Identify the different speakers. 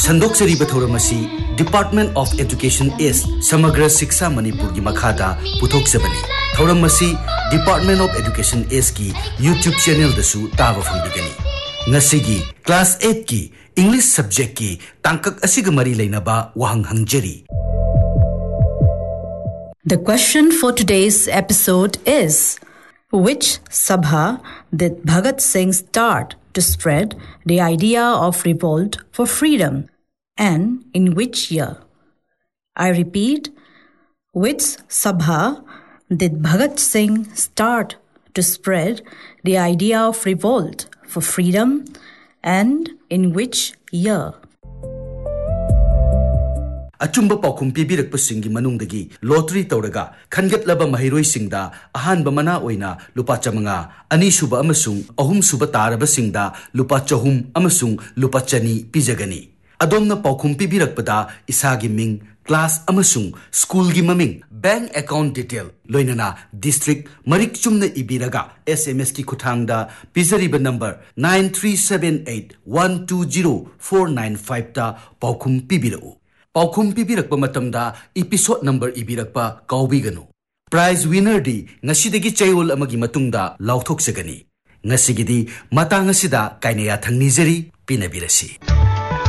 Speaker 1: संदोक्चरीब थौरमसी department of education S समग्र शिक्षा मणिपुर की मखादा पुथोक्चबनी थौरमसी डिपार्टमेंट ऑफ एजुकेशन एस की यूट्यूब चैनल दसु ताब फंगदिगनी नसिगी क्लास 8 की इंग्लिश सब्जेक्ट की तांकक असिग मरी लेनबा वहंग हंगजरी.
Speaker 2: The question for today's episode is: which sabha did Bhagat Singh start to spread the idea of revolt for freedom, and in which year? I repeat, which sabha did Bhagat Singh start to spread the idea of revolt for freedom, and in which year?
Speaker 1: अचुंब पाखुम पीबीरकपसिंगी मनुंगदगी lottery तौरगा खनगतलबा महिरोइसिंगदा अहानबा मना ओइना लुपा चमंगा अनीसुबा अमसुंग अहुमसुबा तारबसिंगदा लुपा चहुम अमसुंग लुपा चनी पीजगनी. अदोमना पाखुम पीबीरकपदा इसागी Ming class अमसुंग school की ममिंग bank account detail लोइनना district Marik Chumna इबीरगा SMS की खुथांगदा पिजरीबा number 9378120495 ता पाखुम पीबीरउ. पाखुम पीबीरकपा मतमदा episode number इबीरकपा काउबीगनु. Prize winner दी ngasiदगी चैओल अमगी मतुंगदा लाउथोक्सगनी. ngasiगीदी मतांग असिदा काइनेया थंगनिजरी पिनबिरसी.